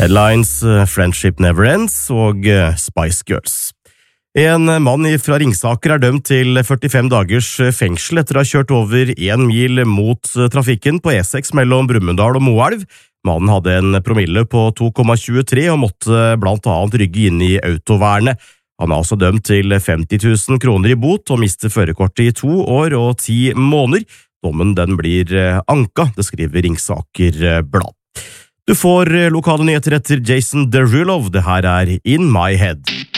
Headlines, Friendship Never Ends og Spice Girls. En mann fra Ringsaker dømt til 45 dagers fengsel etter å ha kjørt over 1 mil mot trafikken på E6 mellom Brumunddal og Moelv. Mannen hadde en promille på 2,23 og måtte blant annet rygge inn i autovernet. Han også dømt til 50 000 kroner i bot og mister førerkortet i 2 år og 10 måneder. Dommen den blir anka, det skriver Ringsaker Blad. Du får lokale nyheter etter Jason Derulo, det her In My Head.